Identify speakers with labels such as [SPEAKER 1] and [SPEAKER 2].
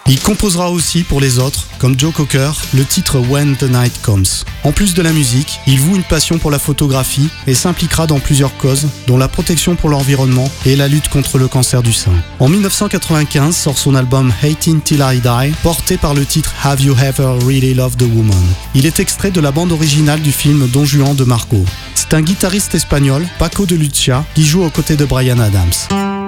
[SPEAKER 1] Il composera aussi pour les autres, comme Joe Cocker, le titre When the Night Comes. En plus de la musique, il voue une passion pour la photographie et s'impliquera dans plusieurs causes, dont la protection pour l'environnement et la lutte contre le cancer du sein. En 1995 sort son album Hating Till I Die, porté par le titre Have You Ever Really Loved a Woman. Il est extrait de la bande originale du film Don Juan de Marco. C'est un guitariste espagnol, Paco de Lucia, qui joue aux côtés de Bryan Adams.